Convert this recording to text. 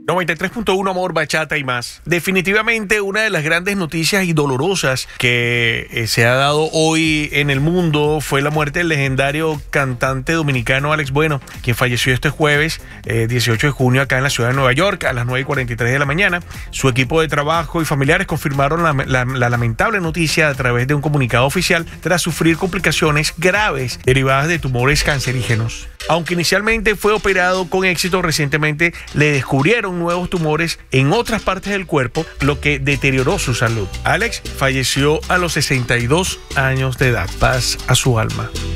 93.1 Amor, Bachata y más. Definitivamente una de las grandes noticias y dolorosas que se ha dado hoy en el mundo fue la muerte del legendario cantante dominicano Alex Bueno, quien falleció este jueves 18 de junio acá en la ciudad de Nueva York a las 9:43 de la mañana. Su equipo de trabajo y familiares confirmaron la lamentable noticia a través de un comunicado oficial tras sufrir complicaciones graves derivadas de tumores cancerígenos. Aunque inicialmente fue operado con éxito, recientemente le descubrieron nuevos tumores en otras partes del cuerpo, lo que deterioró su salud. Alex falleció a los 62 años de edad. Paz a su alma.